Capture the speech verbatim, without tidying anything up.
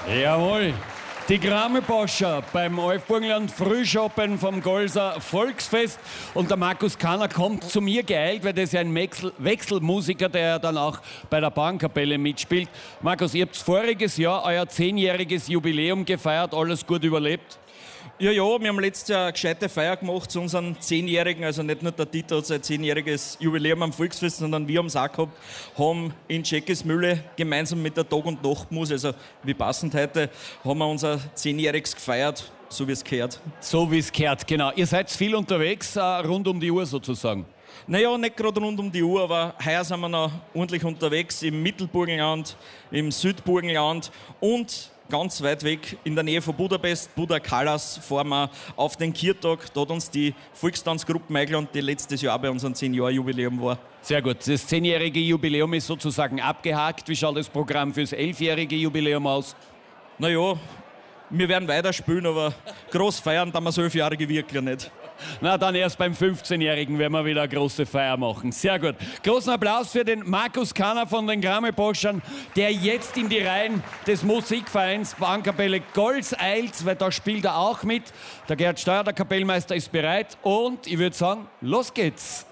Jawohl. Die Grammeboscher beim Alfburgenland Frühschoppen vom Golser Volksfest. Und der Markus Kanner kommt zu mir geeilt, weil das ist ja ein Wechsel Wechselmusiker, der ja dann auch bei der Bahnkapelle mitspielt. Markus, ihr habt voriges Jahr euer zehnjähriges Jubiläum gefeiert, alles gut überlebt? Ja, ja, wir haben letztes Jahr eine gescheite Feier gemacht zu unserem zehnjährigen, also nicht nur der Dieter hat sein zehnjähriges Jubiläum am Volksfest, sondern wir haben es auch gehabt, haben in Tscheckesmühle gemeinsam mit der Tag- und Nachtmus, also wie passend heute, haben wir unser zehnjähriges gefeiert, so wie es gehört. So wie es gehört, genau. Ihr seid viel unterwegs, äh, rund um die Uhr sozusagen. Naja, nicht gerade rund um die Uhr, aber heuer sind wir noch ordentlich unterwegs im Mittelburgenland, im Südburgenland und ganz weit weg in der Nähe von Budapest, Budakalas, fahren wir auf den Kirtag. Da hat uns die Volkstanzgruppe eingeladen, die letztes Jahr bei unserem zehn-Jahr-Jubiläum war. Sehr gut. Das zehnjährige Jubiläum ist sozusagen abgehakt. Wie schaut das Programm fürs elfjährige Jubiläum aus? Naja, wir werden weiterspielen, aber groß feiern, da wir so elf Jahre wirklich nicht. Na, dann erst beim fünfzehnjährigen werden wir wieder eine große Feier machen. Sehr gut. Großen Applaus für den Markus Kanner von den Grammeboschern, der jetzt in die Reihen des Musikvereins Bahnkapelle Golz eilt, weil da spielt er auch mit. Der Gerd Steuer, der Kapellmeister, ist bereit und ich würde sagen, los geht's.